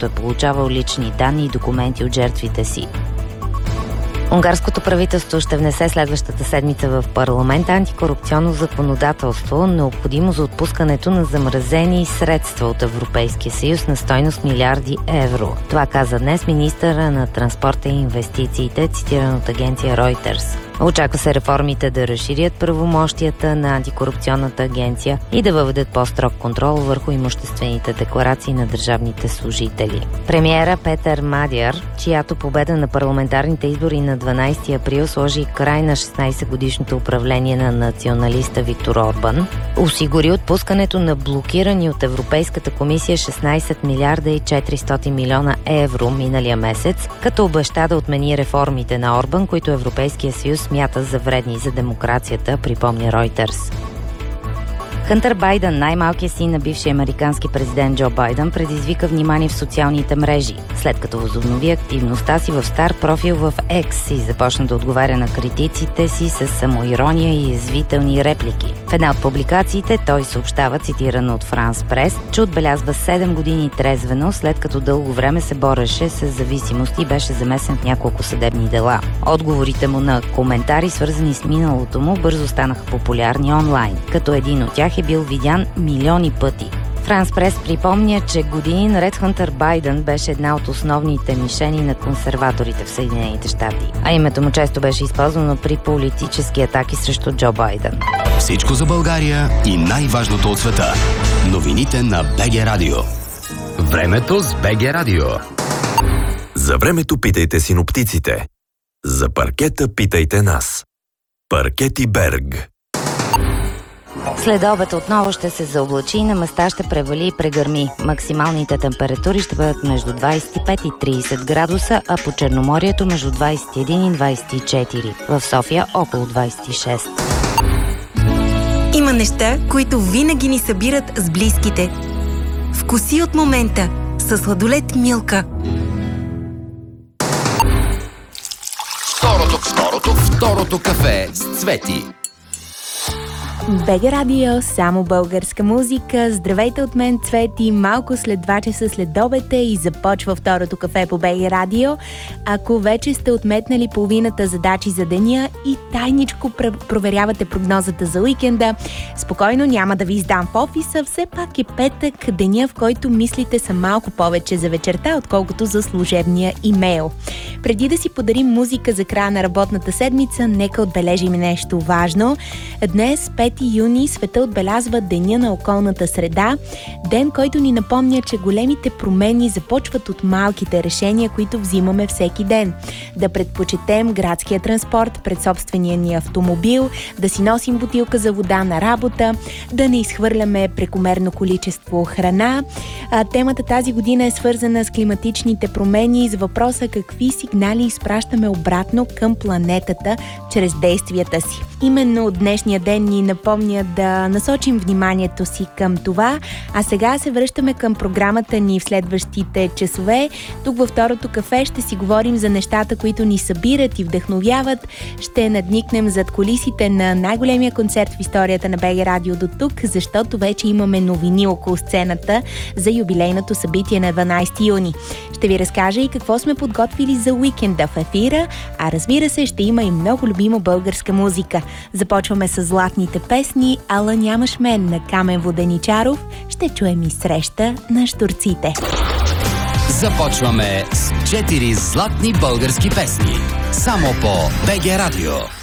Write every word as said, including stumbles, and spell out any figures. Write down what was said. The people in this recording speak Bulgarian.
като е получавал лични данни и документи от жертвите си. Унгарското правителство ще внесе следващата седмица в парламента антикорупционно законодателство, необходимо за отпускането на замразени средства от Европейския съюз на стойност милиарди евро. Това каза днес министъра на транспорта и инвестициите, цитиран от агенция Reuters. Очаква се реформите да разширят правомощията на антикорупционната агенция и да въведат по-строг контрол върху имуществените декларации на държавните служители. Премиера Петър Мадяр, чиято победа на парламентарните избори на дванадесети април сложи край на шестнадесетгодишното управление на националиста Виктор Орбан, осигури отпускането на блокирани от Европейската комисия шестнадесет милиарда и четиристотин милиона евро миналия месец, като обеща да отмени реформите на Орбан, които Европейския съюз смята за вредни за демокрацията, припомня Reuters. Хънтър Байдън, най-малкият син на бившия американски президент Джо Байдън, предизвика внимание в социалните мрежи, след като възобнови активността си в стар профил в X и започна да отговаря на критиците си с самоирония и язвителни реплики. В една от публикациите той съобщава, цитирано от Франс Прес, че отбелязва седем години трезвено, след като дълго време се бореше с зависимост и беше замесен в няколко съдебни дела. Отговорите му на коментари, свързани с миналото му, бързо станаха популярни онлайн, като един от тях е бил видян милиони пъти. Франс Прес припомня, че години наред Хънтър Байдън беше една от основните мишени на консерваторите в Съединените щати, а името му често беше използвано при политически атаки срещу Джо Байдън. Всичко за България и най-важното от света. Новините на БГ Радио. Времето с БГ Радио. За времето питайте синоптиците. За паркета питайте нас. Паркети Берг. След обед отново ще се заоблачи и на места ще превали и прегърми. Максималните температури ще бъдат между двадесет и пет и тридесет градуса, а по Черноморието между двадесет и един и двадесет и четири. В София около двадесет и шест. Има неща, които винаги ни събират с близките. Вкуси от момента със сладолед Милка. Второто, второто, второто кафе с Цвети. БГ Радио, само българска музика. Здравейте от мен, Цвети. Малко след два часа след обед и започва второто кафе по БГ Радио. Ако вече сте отметнали половината задачи за деня и тайничко проверявате прогнозата за уикенда, спокойно, няма да ви издам в офиса. Все пак е петък, деня, в който мислите са малко повече за вечерта, отколкото за служебния имейл. Преди да си подарим музика за края на работната седмица, нека отбележим нещо важно. Днес, пети юни, света отбелязва Деня на околната среда, ден, който ни напомня, че големите промени започват от малките решения, които взимаме всеки ден. Да предпочетем градския транспорт пред собствения ни автомобил, да си носим бутилка за вода на работа, да не изхвърляме прекомерно количество храна. А, темата тази година е свързана с климатичните промени и с въпроса какви сигнали изпращаме обратно към планетата чрез действията си. Именно днешния ден ни напомня да насочим вниманието си към това, а сега се връщаме към програмата ни в следващите часове. Тук във второто кафе ще си говорим за нещата, които ни събират и вдъхновяват. Ще надникнем зад кулисите на най-големия концерт в историята на БГ Радио до тук, защото вече имаме новини около сцената за юбилейното събитие на дванадесети юни. Ще ви разкажа и какво сме подготвили за уикенда в ефира, а разбира се, ще има и много любима българска музика. Започваме с златните песни "Ала нямаш мен" на Камен Воденичаров. Ще чуем и "Среща на щурците". Започваме с четири златни български песни. Само по БГ Радио.